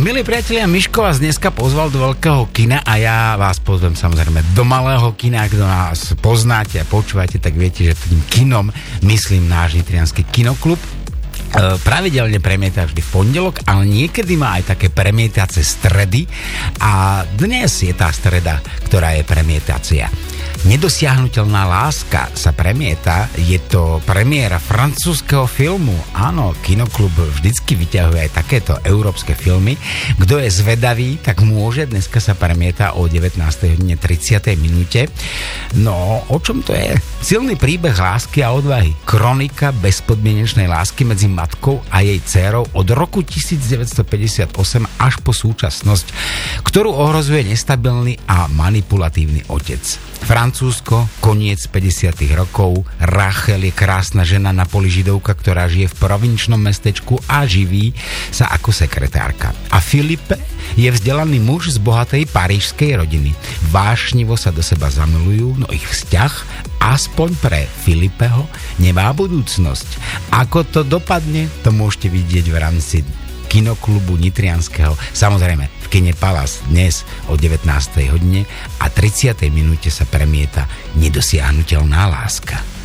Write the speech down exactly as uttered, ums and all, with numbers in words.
Milí priatelia, Miško vás dneska pozval do veľkého kina a ja vás pozvem samozrejme do malého kina. Kto nás poznáte a počúvate, tak viete, že tým kinom myslím náš nitriansky kinoklub. Pravidelne premieta vždy v pondelok, ale niekedy má aj také premietace stredy a dnes je tá streda, ktorá je premietacia. Nedosiahnuteľná láska sa premieta, je to premiéra francúzskeho filmu. Áno, kinoklub vždycky vyťahuje aj takéto európske filmy. Kto je zvedavý, tak môže, dneska sa premieta o devätnástej hodine tridsiatej minúte. No, o čom to je? Silný príbeh lásky a odvahy. Kronika bezpodmienečnej lásky medzi matkou a jej dcérou od roku devätnásťstopäťdesiatosem až po súčasnosť, ktorú ohrozuje nestabilný a manipulatívny otec. Francúzsko, koniec päťdesiatych rokov, Rachel je krásna žena na poli židovka, ktorá žije v provinčnom mestečku a živí sa ako sekretárka. A Philippe je vzdelaný muž z bohatej parížskej rodiny. Vášnivo sa do seba zamilujú, no ich vzťah, aspoň pre Philippeho, nemá budúcnosť. Ako to dopadne, to môžete vidieť v rámci kinoklubu nitrianskeho, samozrejme v kine Palace dnes o devätnástej hodine a tridsiatej minúte sa premieta Nedosiahnuteľná láska.